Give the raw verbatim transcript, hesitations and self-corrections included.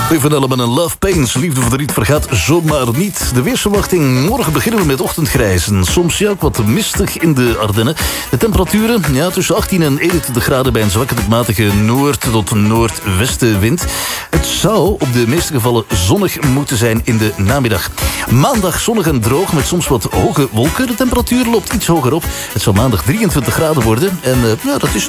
Van Ellen met een Love Pains. Liefde verdriet vergaat zomaar niet. De weersverwachting. Morgen beginnen we met ochtendgrijs. En soms ja, ook wat mistig in de Ardennen. De temperaturen ja, tussen achttien en eenentwintig graden... bij een zwakke tot matige noord- tot noordwestenwind. Het zou op de meeste gevallen zonnig moeten zijn in de namiddag. Maandag zonnig en droog met soms wat hoge wolken. De temperatuur loopt iets hoger op. Het zal maandag drieëntwintig graden worden. En uh, ja, dat is